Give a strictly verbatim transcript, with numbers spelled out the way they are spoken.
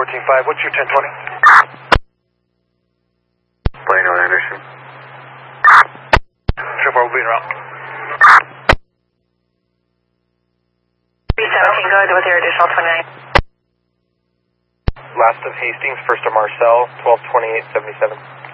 fourteen five, what's your ten twenty? Plano Anderson. So far, we'll be around. three seventeen, go ahead with your additional twenty-nine. Last of Hastings, first of Marcel, twelve twenty-eight seventy-seven.